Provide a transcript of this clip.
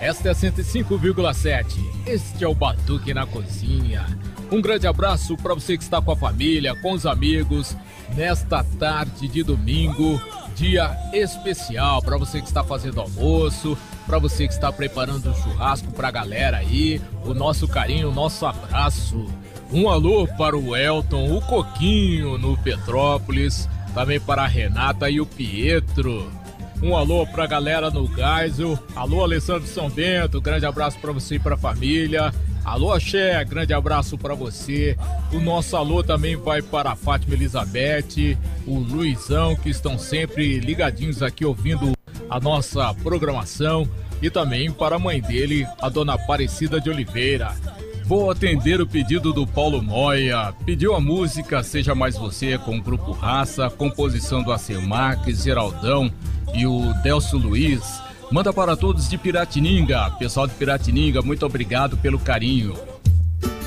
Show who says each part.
Speaker 1: Esta é 105,7. Este é o Batuque na Cozinha. Um grande abraço para você que está com a família, com os amigos, nesta tarde de domingo, dia especial para você que está fazendo almoço, para você que está preparando um churrasco para a galera aí, o nosso carinho, o nosso abraço. Um alô para o Elton, o Coquinho no Petrópolis, também para a Renata e o Pietro. Um alô pra galera no Geisel. Alô, Alessandro São Bento, grande abraço pra você e pra família. Alô, Axé, grande abraço pra você. O nosso alô também vai para a Fátima Elizabeth, o Luizão, que estão sempre ligadinhos aqui ouvindo a nossa programação. E também para a mãe dele, a dona Aparecida de Oliveira. Vou atender o pedido do Paulo Moia. Pediu a música Seja Mais Você com o Grupo Raça, composição do Acemac, Geraldão e o Delcio Luiz. Manda para todos de Piratininga. Pessoal de Piratininga, muito obrigado pelo carinho.